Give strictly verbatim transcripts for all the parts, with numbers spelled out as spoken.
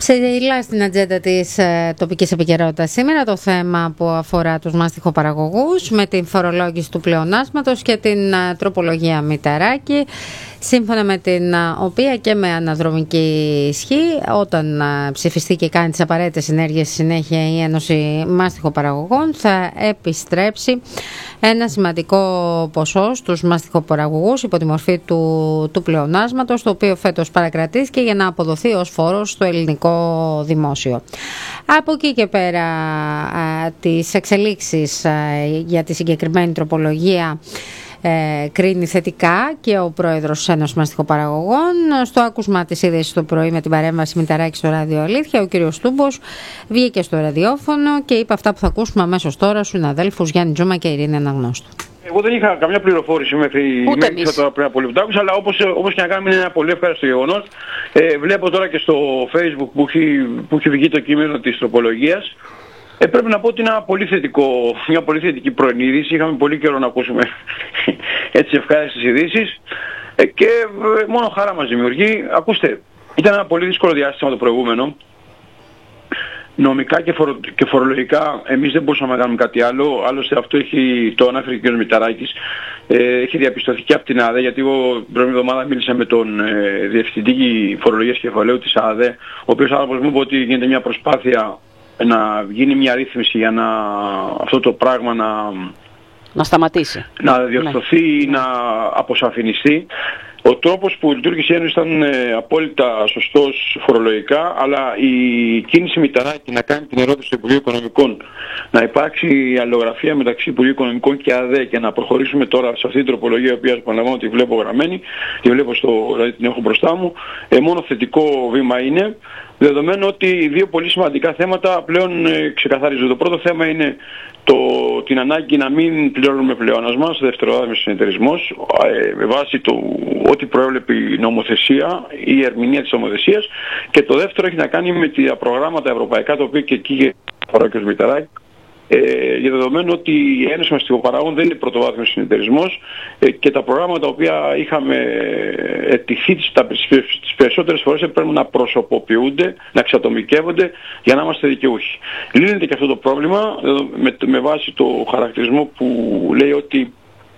Σελίλα στην ατζέντα της ε, τοπικής επικαιρότητας σήμερα το θέμα που αφορά τους μαστιχοπαραγωγούς με την φορολόγηση του πλεονάσματος και την ε, τροπολογία Μηταράκη, σύμφωνα με την ε, οποία και με αναδρομική ισχύ, όταν ε, ψηφιστεί και κάνει τις απαραίτητες ενέργειες στη συνέχεια η Ένωση Μαστιχοπαραγωγών, θα επιστρέψει ένα σημαντικό ποσό στους μαστιχοπαραγωγούς υπό τη μορφή του, του πλεονάσματος, το οποίο φέτος παρακρατήθηκε για να αποδοθεί ως φόρος στο ελληνικό δημόσιο. Από εκεί και πέρα α, τις εξελίξεις α, για τη συγκεκριμένη τροπολογία ε, κρίνει θετικά και ο πρόεδρος της Ένωσης Μαστιχοπαραγωγών. Στο άκουσμα της είδησης το πρωί με την παρέμβαση Μηταράκη στο Ράδιο Αλήθεια, ο κύριος Τούμπος βγήκε στο ραδιόφωνο και είπε αυτά που θα ακούσουμε αμέσως τώρα στους συναδέλφους Γιάννη Τζούμα και Ειρήνη Αναγνώστου. Εγώ δεν είχα καμιά πληροφόρηση μέχρι, μέχρι τώρα πριν από λίγο, αλλά όπως, όπως και να κάνουμε είναι ένα πολύ ευχάριστο γεγονός. Ε, βλέπω τώρα και στο Facebook που έχει, που έχει βγει το κείμενο της τροπολογίας. Ε, πρέπει να πω ότι είναι ένα πολύ θετικό, μια πολύ θετική προενίδηση. Είχαμε πολύ καιρό να ακούσουμε έτσι ευχάριστες ειδήσεις ε, και ε, μόνο χαρά μας δημιουργεί. Ακούστε, ήταν ένα πολύ δύσκολο διάστημα το προηγούμενο. Νομικά και, φορο, και φορολογικά εμείς δεν μπορούσαμε να κάνουμε κάτι άλλο. Άλλωστε αυτό έχει, το ανάφερε και ο κ. Μηταράκης, ε, έχει διαπιστωθεί και από την ΑΔΕ, γιατί εγώ την προηγούμενη εβδομάδα μίλησα με τον ε, Διευθυντή Φορολογίας Κεφαλαίου της ΑΔΕ, ο οποίος άνθρωπος μου είπε ότι γίνεται μια προσπάθεια να γίνει μια ρύθμιση για να αυτό το πράγμα να, να σταματήσει, να διορθωθεί ή ναι. να αποσαφινιστεί. Ο τρόπος που λειτουργήσε η Ένωση ήταν ε, απόλυτα σωστός φορολογικά, αλλά η κίνηση Μηταράκη να κάνει την ερώτηση του Υπουργείου Οικονομικών, να υπάρξει αλληλογραφία μεταξύ Υπουργείου Οικονομικών και ΑΔΕ και να προχωρήσουμε τώρα σε αυτή την τροπολογία, η οποία επαναλαμβάνω ότι βλέπω γραμμένη, τη βλέπω στο, δηλαδή την έχω μπροστά μου, ε, μόνο θετικό βήμα είναι, δεδομένου ότι δύο πολύ σημαντικά θέματα πλέον ε, ξεκαθαρίζονται. Το πρώτο θέμα είναι το, την ανάγκη να μην πληρώνουμε πλεόνασμα στο δευτεροδάμιο συνεταιρισμός ε, με βάση το ό,τι προέβλεπε η νομοθεσία ή η ερμηνεία της νομοθεσίας, και το δεύτερο έχει να κάνει με τα προγράμματα ευρωπαϊκά, τα οποία και εκεί αφορά και ο Μηταράκη, ε, για δεδομένου ότι η Ένωση Μαστιχοπαραγωγών δεν είναι πρωτοβάθμιος συνεταιρισμός ε, και τα προγράμματα τα οποία είχαμε ετηθεί τις περισσότερες φορές πρέπει να προσωποποιούνται, να εξατομικεύονται για να είμαστε δικαιούχοι. Λύνεται και αυτό το πρόβλημα με, με βάση το χαρακτηρισμό που λέει ότι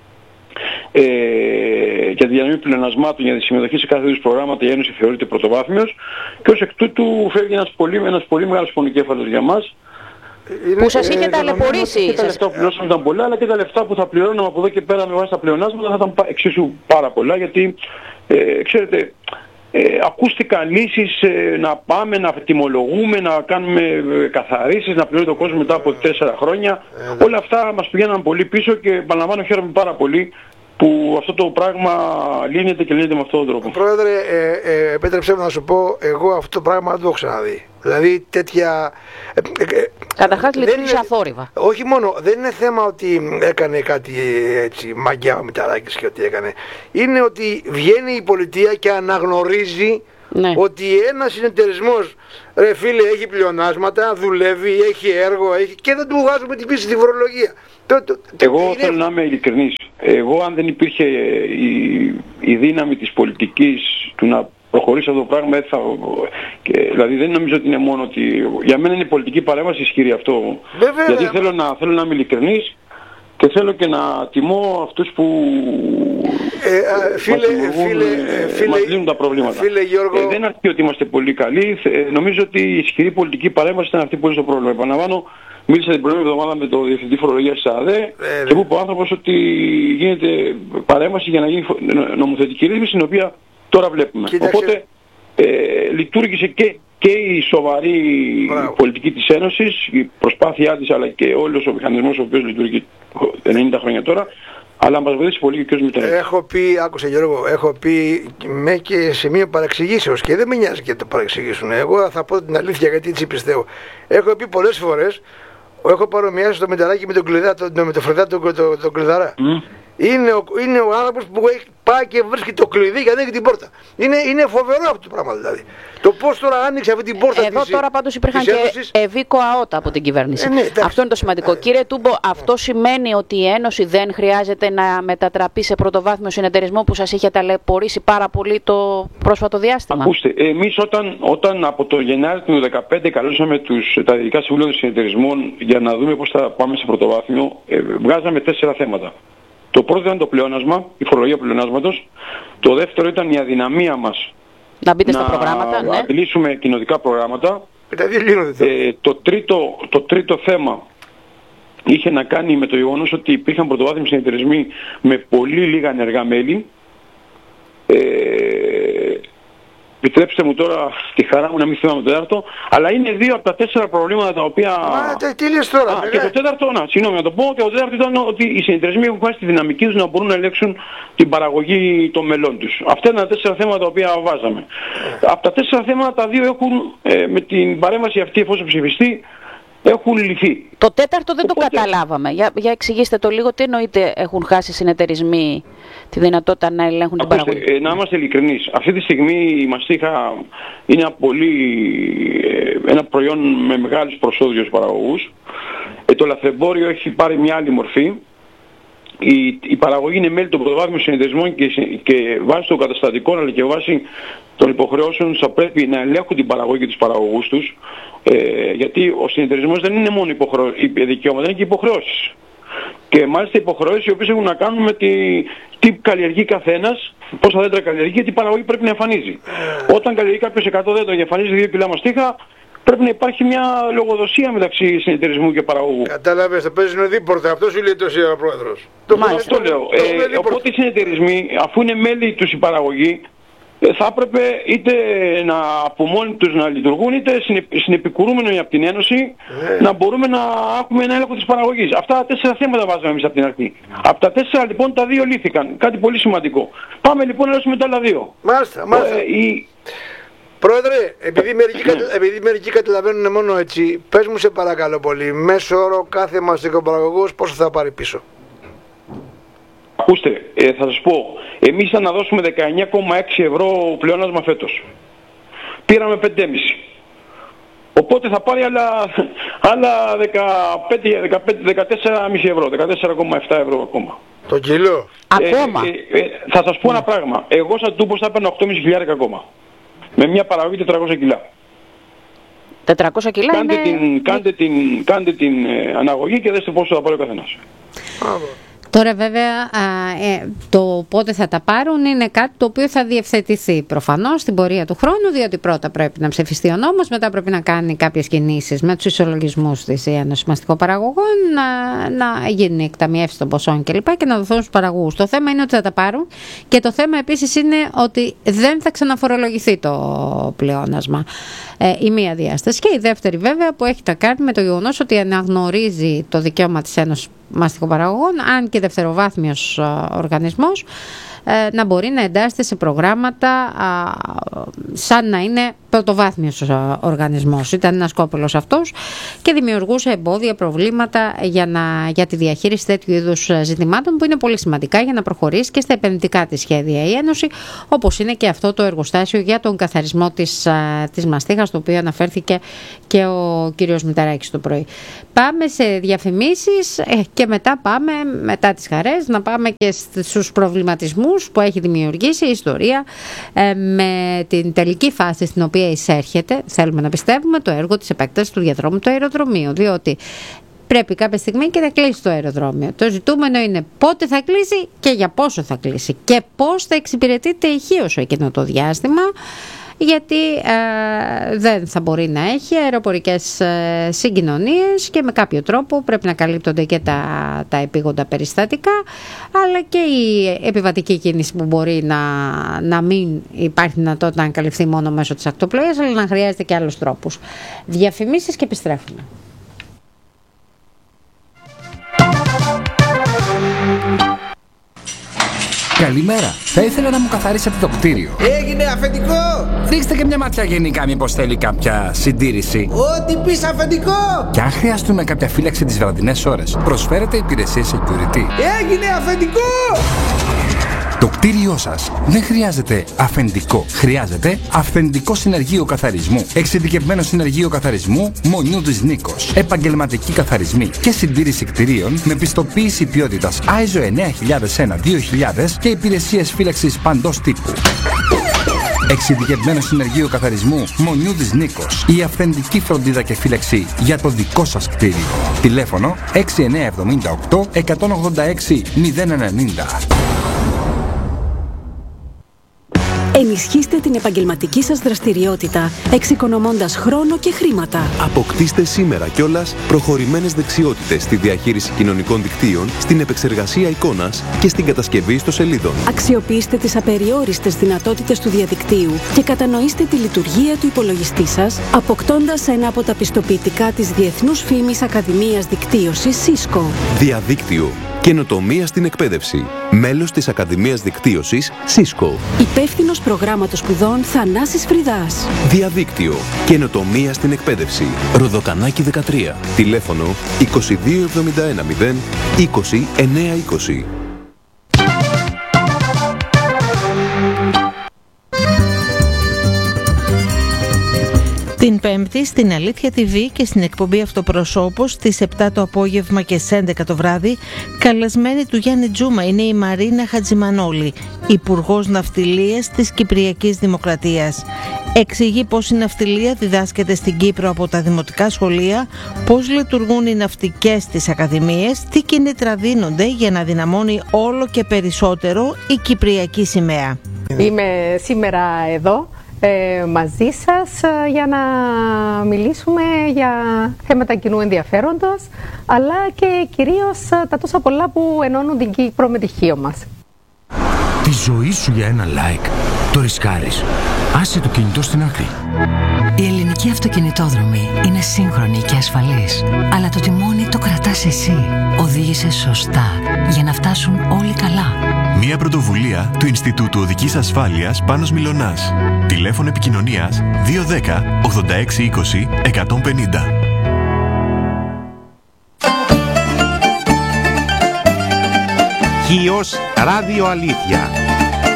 Ε, για τη διανομή πλεονασμάτων για τη συμμετοχή σε κάθε είδους προγράμματα η Ένωση θεωρείται πρωτοβάθμιος και ως εκ τούτου φεύγει ένας πολύ, ένας πολύ μεγάλος πονοκέφαλος για μας. Που σας είχε ταλαιπωρήσει. Και τα λεφτά που πληρώσαμε ήταν πολλά, αλλά και τα λεφτά που θα πληρώνουμε από εδώ και πέρα με βάση τα πλεονάσματα θα ήταν εξίσου πάρα πολλά, γιατί ε, ξέρετε, ε, ακούστηκαν λύσεις ε, να πάμε, να τιμολογούμε, να κάνουμε ε, καθαρίσεις, να πληρώνει το κόσμο μετά από τέσσερα χρόνια. Ε, Όλα αυτά μας πηγαίναν πολύ πίσω και επαναλαμβάνω χαίρομαι πάρα πολύ που αυτό το πράγμα λύνεται και λύνεται με αυτόν τον τρόπο. Πρόεδρε, ε, ε, επέτρεψέ μου να σου πω, εγώ αυτό το πράγμα δεν το έχω ξαναδεί. Δηλαδή τέτοια... Ε, ε, Καταρχάς λειτουργήσε αθόρυβα. Όχι μόνο, δεν είναι θέμα ότι έκανε κάτι έτσι μαγιά ο Μηταράκης και ότι έκανε. Είναι ότι βγαίνει η πολιτεία και αναγνωρίζει ναι. ότι ένας συνεταιρισμός, ρε φίλε, έχει πλεονάσματα, δουλεύει, έχει έργο, έχει... και δεν του βγάζουμε την πίστη στη φορολογία. Το, το, το, Εγώ είναι... θέλω να είμαι ειλικρινής. Εγώ αν δεν υπήρχε η, η δύναμη της πολιτικής του να προχωρήσει αυτό το πράγμα, θα... και, δηλαδή δεν νομίζω ότι είναι μόνο ότι... Για μένα είναι η πολιτική παρέμβαση ισχυρή αυτό. Βέβαια, γιατί θέλω να, θέλω να είμαι ειλικρινής και θέλω και να τιμώ αυτούς που ε, φίλε, μας, φίλε, φίλε, μας λύνουν τα προβλήματα. Φίλε, Γιώργο... ε, δεν είναι αυτή ότι είμαστε πολύ καλοί. Ε, νομίζω ότι η ισχυρή πολιτική παρέμβαση ήταν αυτή που είναι στο πρόβλημα. Επαναλαμβάνω, μίλησα την προηγούμενη εβδομάδα με τον Διευθυντή Φορολογίας της ΑΔΕ ε, και μου είπε ο άνθρωπος ότι γίνεται παρέμβαση για να γίνει νομοθετική ρύθμιση, την οποία τώρα βλέπουμε. Κοίταξε. Οπότε ε, λειτουργήσε και, και η σοβαρή Μπράβο. πολιτική της Ένωσης, η προσπάθειά της, αλλά και όλος ο μηχανισμός ο οποίος λειτουργεί ενενήντα χρόνια τώρα, αλλά μας βοήθησε πολύ και ο κ. Μηταράκης. Έχω πει, άκουσε Γιώργο, έχω πει με και σημείο παραξηγήσεως και δεν με νοιάζει και το παραξηγήσουν. Εγώ θα πω την αλήθεια γιατί έτσι πιστεύω. Έχω πει πολλές φορές, έχω παρομοιάσει το Μηταράκη με τον κλειδά, το, με το Φρεδά τον, το, το κλειδαρά. Mm. Είναι ο, είναι ο άνθρωπος που έχει πάει και βρίσκει το κλειδί για να ανοίγει την πόρτα. Είναι, είναι φοβερό αυτό το πράγμα δηλαδή. Το πώς τώρα άνοιξε αυτή την πόρτα. Εδώ της, τώρα πάντως υπήρχαν και ευήκο αότα από την κυβέρνηση. Ε, ναι, αυτό είναι το σημαντικό. Ε, Κύριε Τούμπο, ε, αυτό σημαίνει ότι η Ένωση δεν χρειάζεται να μετατραπεί σε πρωτοβάθμιο συνεταιρισμό που σας είχε ταλαιπωρήσει πάρα πολύ το πρόσφατο διάστημα? Ακούστε, εμείς όταν, όταν από το Γενάρη του δύο χιλιάδες δεκαπέντε καλούσαμε τους, τα Διοικητικά Συμβούλια των Συνεταιρισμών για να δούμε πώς θα πάμε σε πρωτοβάθμιο, ε, βγάζαμε τέσσερα θέματα. Το πρώτο ήταν το πλεόνασμα, η φορολογία πλεονάσματος. Το δεύτερο ήταν η αδυναμία μας να μπείτε να στα προγράμματα, ναι. απειλήσουμε κοινοτικά προγράμματα. Ε, το, τρίτο, το τρίτο θέμα είχε να κάνει με το γεγονός ότι υπήρχαν πρωτοβάθμιοι συνεταιρισμοί με πολύ λίγα ενεργά μέλη. Ε, Επιτρέψτε μου τώρα τη χαρά μου να μην θυμάμαι το τέταρτο, αλλά είναι δύο από τα τέσσερα προβλήματα τα οποία... Μα τι λες τώρα, Α, και το τέταρτο, να, συγγνώμη να το πω, και το τέταρτο ήταν ότι οι συνεταιρισμοί έχουν χάσει τη δυναμική τους να μπορούν να ελέγξουν την παραγωγή των μελών τους. Αυτά είναι τα τέσσερα θέματα τα οποία βάζαμε. Από τα τέσσερα θέματα τα δύο έχουν ε, με την παρέμβαση αυτή, εφόσον ψηφιστεί, έχουν λυθεί. Το τέταρτο δεν Οπότε... το καταλάβαμε. Για, για εξηγήστε το λίγο, τι εννοείται έχουν χάσει οι συνεταιρισμοί τη δυνατότητα να ελέγχουν την παραγωγή? Ε, να είμαστε ειλικρινείς. Αυτή τη στιγμή η μαστίχα είναι ένα, πολύ, ε, ένα προϊόν με μεγάλους προσόδιους παραγωγούς. Ε, το λαθρεμπόριο έχει πάρει μια άλλη μορφή. Η, η παραγωγή είναι μέλη των πρωτοβάθμιων συνεταιρισμών και, και βάσει των καταστατικών αλλά και βάσει των υποχρεώσεων θα πρέπει να ελέγχουν την παραγωγή και τους παραγωγούς τους. Ε, γιατί ο συνεταιρισμός δεν είναι μόνο υποχρεω... δικαιώματα, είναι και υποχρεώσεις. Και μάλιστα υποχρεώσεις οι οποίες έχουν να κάνουν με τη... τι καλλιεργεί καθένας, πόσα δέντρα καλλιεργεί και τι παραγωγή πρέπει να εμφανίζει. Όταν καλλιεργεί κάποιος εκατό δέντρα και εμφανίζει δύο κιλά μαστίχα, πρέπει να υπάρχει μια λογοδοσία μεταξύ συνεταιρισμού και παραγωγού. Κατάλαβες, θα παίζουν δίπορτα. Αυτό σου λέει τόσο ο πρόεδρος. Το αυτό λέω. Ε, οπότε οι συνεταιρισμοί, αφού είναι μέλη τους η παραγωγή, θα έπρεπε είτε να από μόνοι τους να λειτουργούν, είτε συνεπικουρούμενοι από την Ένωση yeah. να μπορούμε να έχουμε ένα έλεγχο της παραγωγής. Αυτά τα τέσσερα θέματα βάζαμε εμείς από την αρχή. Από τα τέσσερα λοιπόν τα δύο λύθηκαν. Κάτι πολύ σημαντικό. Πάμε λοιπόν να λύσουμε τα άλλα δύο. Μάλιστα, μάλιστα. Ε, η... Πρόεδρε, επειδή μερικοί, κατα... επειδή μερικοί καταλαβαίνουν μόνο έτσι, πες μου σε παρακαλώ πολύ, μέσο όρο κάθε μαστικοπαραγωγός πόσο θα πάρει πίσω? Ακούστε, ε, θα σας πω, εμείς θα να δώσουμε δεκαεννιά κόμμα έξι ευρώ πλεόνασμα φέτος. Πήραμε πέντε κόμμα πέντε. Οπότε θα πάρει άλλα, άλλα δεκαπέντε, δεκαπέντε, δεκατέσσερα κόμμα πέντε ευρώ, δεκατέσσερα κόμμα επτά ευρώ ακόμα. Το κιλό. Ακόμα. Ε, ε, ε, θα σας πω ένα πράγμα. Εγώ σαν Τούμπος θα έπαιρνα οκτώ κόμμα πέντε χιλιάρικα ακόμα. Με μια παραγωγή τετρακόσια κιλά. τετρακόσια κιλά κάντε είναι... Την, κάντε την, κάντε την ε, αναγωγή και δέστε πόσο θα πάρει ο καθένας. Τώρα βέβαια το πότε θα τα πάρουν είναι κάτι το οποίο θα διευθετηθεί προφανώς στην πορεία του χρόνου, διότι πρώτα πρέπει να ψηφιστεί ο νόμος, μετά πρέπει να κάνει κάποιες κινήσεις με τους ισολογισμούς της Ένωσης Μαστικοπαραγωγών, να, να γίνει εκταμιεύση των ποσών κλπ. Και, και να δοθούν στους παραγωγούς. Το θέμα είναι ότι θα τα πάρουν και το θέμα επίσης είναι ότι δεν θα ξαναφορολογηθεί το πλεόνασμα. Ε, η μία διάσταση. Και η δεύτερη βέβαια που έχει να κάνει με το γεγονός ότι αναγνωρίζει το δικαίωμα της Ένωσης Μαστικοπαραγωγών, αν και δευτεροβάθμιος οργανισμός, να μπορεί να εντάσσεται σε προγράμματα σαν να είναι πρωτοβάθμιος οργανισμός. Ήταν ένας κόπελος αυτός και δημιουργούσε εμπόδια, προβλήματα για, να, για τη διαχείριση τέτοιου είδους ζητημάτων που είναι πολύ σημαντικά για να προχωρήσει και στα επενδυτικά της σχέδια η Ένωση, όπως είναι και αυτό το εργοστάσιο για τον καθαρισμό της, της μαστίχας, το οποίο αναφέρθηκε και ο κύριος Μητσαράκης το πρωί. Πάμε σε διαφημίσεις και μετά πάμε, μετά τις χαρές, να πάμε και στους προβληματισμούς που έχει δημιουργήσει η ιστορία ε, με την τελική φάση στην οποία εισέρχεται, θέλουμε να πιστεύουμε, το έργο της επέκτασης του διαδρόμου του αεροδρομίου, διότι πρέπει κάποια στιγμή και να κλείσει το αεροδρόμιο. Το ζητούμενο είναι πότε θα κλείσει και για πόσο θα κλείσει και πώς θα εξυπηρετείται ηχείως εκείνο το διάστημα, γιατί ε, δεν θα μπορεί να έχει αεροπορικές ε, συγκοινωνίες και με κάποιο τρόπο πρέπει να καλύπτονται και τα, τα επίγοντα περιστατικά, αλλά και η επιβατική κίνηση που μπορεί να, να μην υπάρχει δυνατότητα να καλυφθεί μόνο μέσω της ακτοπλοείας, αλλά να χρειάζεται και άλλους τρόπους. Διαφημίσεις και επιστρέφουμε. Καλημέρα. Θα ήθελα να μου καθαρίσετε το κτίριο. Έγινε αφεντικό! Ρίξτε και μια ματιά γενικά, μήπως θέλει κάποια συντήρηση. Ό,τι πεις αφεντικό! Και αν χρειαστούμε κάποια φύλαξη τις βραδινές ώρες, προσφέρετε υπηρεσίες security. Έγινε αφεντικό! Το κτίριό σας δεν χρειάζεται αφεντικό. Χρειάζεται αυθεντικό συνεργείο καθαρισμού. Εξειδικευμένο συνεργείο καθαρισμού Μονιούδης Νίκος. Επαγγελματικοί καθαρισμοί και συντήρηση κτιρίων με πιστοποίηση ποιότητας άι ες ο εννιά χιλιάδες ένα δύο χιλιάδες και υπηρεσίες φύλαξης παντός τύπου. Εξειδικευμένο συνεργείο καθαρισμού Μονιούδης Νίκος. Η αυθεντική φροντίδα και φύλαξη για το δικό σας κτίριο. Τηλέφωνο έξι εννιά εβδομήντα οκτώ εκατόν ογδόντα έξι μηδέν ενενήντα. Ενισχύστε την επαγγελματική σας δραστηριότητα, εξοικονομώντας χρόνο και χρήματα. Αποκτήστε σήμερα κιόλας προχωρημένες δεξιότητες στη διαχείριση κοινωνικών δικτύων, στην επεξεργασία εικόνας και στην κατασκευή ιστοσελίδων. Αξιοποιήστε τις απεριόριστες δυνατότητες του διαδικτύου και κατανοήστε τη λειτουργία του υπολογιστή σας, αποκτώντας ένα από τα πιστοποιητικά της Διεθνούς Φήμης Ακαδημίας Δικτύωσης Cisco. Διαδίκτυο. Καινοτομία στην εκπαίδευση. Μέλος της Ακαδημίας Δικτύωσης Cisco. Υπεύθυνος προγράμματος σπουδών Θανάσης Φρυδάς. Διαδίκτυο. Καινοτομία στην εκπαίδευση. Ροδοκανάκι δεκατρία. Τηλέφωνο είκοσι δύο εβδομήντα ένα μηδέν είκοσι εννιά είκοσι. Την Πέμπτη στην Αλήθεια τι βι και στην εκπομπή Αυτοπροσώπος στις επτά το απόγευμα και στις έντεκα το βράδυ, καλεσμένη του Γιάννη Τζούμα είναι η Μαρίνα Χατζημανόλη, Υπουργός Ναυτιλίας της Κυπριακής Δημοκρατίας. Εξηγεί πώς η ναυτιλία διδάσκεται στην Κύπρο από τα δημοτικά σχολεία, πώς λειτουργούν οι ναυτικές στις ακαδημίες, τι κίνητρα δίνονται για να δυναμώνει όλο και περισσότερο η Κυπριακή σημαία. Είμαι σήμερα εδώ Ε, μαζί σας ε, για να μιλήσουμε για θέματα κοινού ενδιαφέροντος, αλλά και κυρίως ε, τα τόσα πολλά που ενώνουν την Κύπρο με τη Χίο μας. Τη ζωή σου για ένα like το ρισκάρεις. Άσε το κινητό στην άκρη. Η ελληνική αυτοκινητόδρομη είναι σύγχρονη και ασφαλής, αλλά το τιμόνι το κρατάς εσύ. Οδήγησε σωστά για να φτάσουν όλοι καλά. Μια πρωτοβουλία του Ινστιτούτου Οδικής Ασφάλειας Πάνος Μιλωνάς. Τηλέφωνο επικοινωνίας δύο ένα μηδέν ογδόντα έξι είκοσι εκατόν πενήντα. Χίος Ράδιο Αλήθεια.